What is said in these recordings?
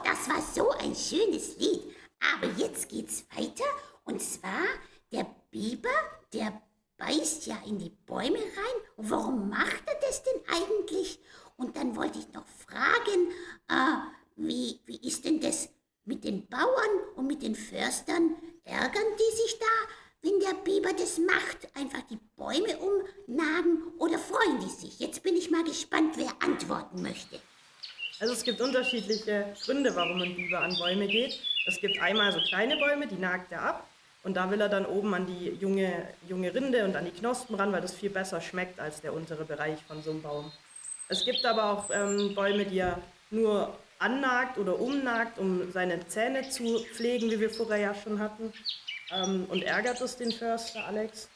das war so ein schönes Lied. Aber jetzt geht's weiter. Und zwar, der Biber, der beißt ja in die Bäume rein. Und warum macht er das denn eigentlich? Und dann wollte ich noch fragen, wie ist denn das mit den Bauern und mit den Förstern? Ärgern die sich da, wenn der Biber das macht? Einfach die Bäume umnagen oder freuen die sich? Jetzt bin ich mal gespannt, wer antworten möchte. Also es gibt unterschiedliche Gründe, warum ein Biber an Bäume geht. Es gibt einmal so kleine Bäume, die nagt er ab. Und da will er dann oben an die junge Rinde und an die Knospen ran, weil das viel besser schmeckt als der untere Bereich von so einem Baum. Es gibt aber auch Bäume, die er nur annagt oder umnagt, um seine Zähne zu pflegen, wie wir vorher ja schon hatten. Und ärgert es den Förster, Alex?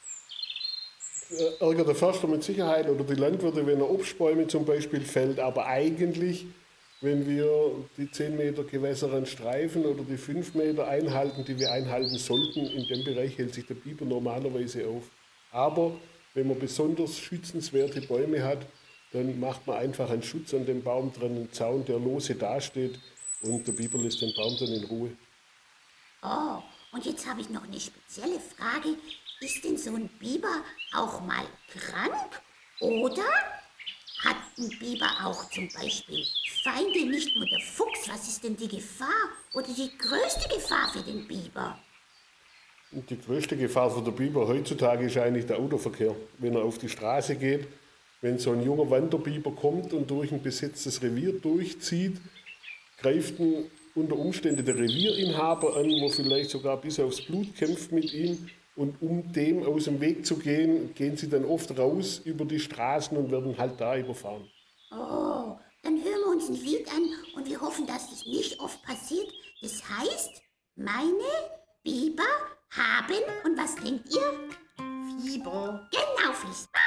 Ärgert der Förster mit Sicherheit oder die Landwirte, wenn er Obstbäume zum Beispiel fällt. Aber eigentlich, wenn wir die 10 Meter gewässeren Streifen oder die 5 Meter einhalten, die wir einhalten sollten, in dem Bereich hält sich der Biber normalerweise auf. Aber wenn man besonders schützenswerte Bäume hat, dann macht man einfach einen Schutz an dem Baum dran, einen Zaun, der lose dasteht, und der Biber lässt den Baum dann in Ruhe. Oh, und jetzt habe ich noch eine spezielle Frage. Ist denn so ein Biber auch mal krank? Oder hat ein Biber auch zum Beispiel Feinde, nicht nur der Fuchs? Was ist denn die Gefahr oder die größte Gefahr für den Biber? Und die größte Gefahr für den Biber heutzutage ist eigentlich der Autoverkehr. Wenn er auf die Straße geht, wenn so ein junger Wanderbiber kommt und durch ein besetztes Revier durchzieht, greift ihn unter Umständen der Revierinhaber an, wo vielleicht sogar bis aufs Blut kämpft mit ihm. Und um dem aus dem Weg zu gehen, gehen sie dann oft raus über die Straßen und werden halt da überfahren. Oh, dann hören wir uns ein Lied an und wir hoffen, dass das nicht oft passiert. Das heißt, meine Biber haben, und was denkt ihr? Fieber. Genau, viel Spaß!